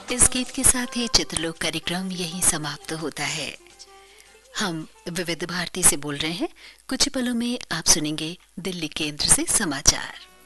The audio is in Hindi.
इस गीत के साथ ही चित्रलोक कार्यक्रम यहीं समाप्त होता है। हम विविध भारती से बोल रहे हैं। कुछ पलों में आप सुनेंगे दिल्ली केंद्र से समाचार।